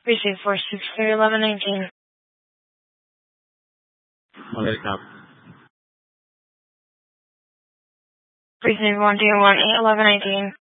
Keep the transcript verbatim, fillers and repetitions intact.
Receive four six three eleven nineteen. มาเลยครับ Receive one two one eight eleven nineteen.